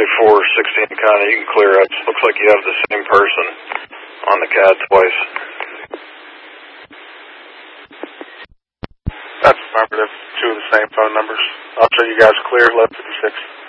7416 County. You can clear up. Looks like you have the same person on the CAD twice. That's affirmative. Two of the same phone numbers. I'll show you guys clear. 1156.